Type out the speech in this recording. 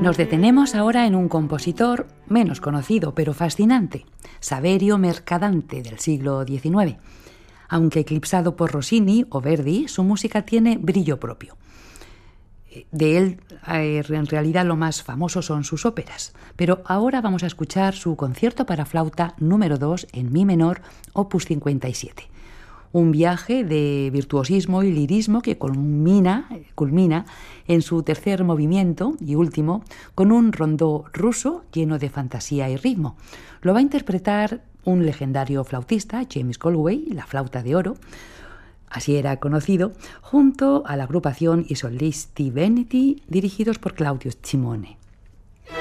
Nos detenemos ahora en un compositor menos conocido, pero fascinante, Saverio Mercadante, del siglo XIX. Aunque eclipsado por Rossini o Verdi, su música tiene brillo propio. De él, en realidad, lo más famoso son sus óperas, pero ahora vamos a escuchar su concierto para flauta número 2 en mi menor, opus 57. Un viaje de virtuosismo y lirismo que culmina en su tercer movimiento y último con un rondó ruso lleno de fantasía y ritmo. Lo va a interpretar un legendario flautista, James Galway, la flauta de oro, así era conocido, junto a la agrupación I Solisti Veneti, dirigidos por Claudio Cimone.